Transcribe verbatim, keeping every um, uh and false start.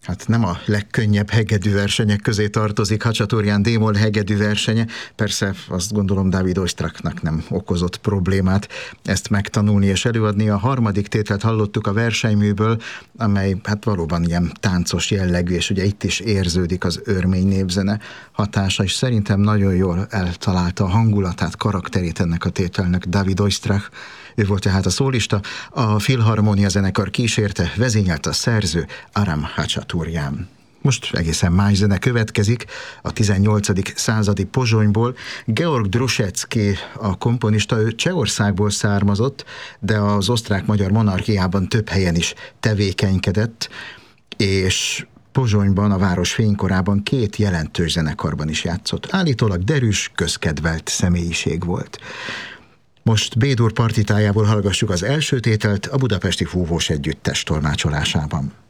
Hát nem a legkönnyebb hegedű versenyek közé tartozik Hachaturjan d-moll hegedű versenye. Persze azt gondolom David Oistraknak nem okozott problémát ezt megtanulni és előadni. A harmadik tételt hallottuk a versenyműből, amely hát valóban ilyen táncos jellegű, és ugye itt is érződik az örmény népzene hatása, és szerintem nagyon jól eltalálta a hangulatát, karakterét ennek a tételnek David Oistrakh. Ő volt tehát a szólista, a Filharmonia zenekar kísérte, vezényelte a szerző Aram Hachaturjan. Most egészen más zene következik, a tizennyolcadik századi Pozsonyból. Georg Druschetsky a komponista, ő Csehországból származott, de az osztrák-magyar monarchiában több helyen is tevékenykedett, és Pozsonyban, a város fénykorában két jelentős zenekarban is játszott. Állítólag derűs, közkedvelt személyiség volt. Most B-dur partitájából hallgassuk az első tételt a Budapesti Fúvós Együttes tolmácsolásában.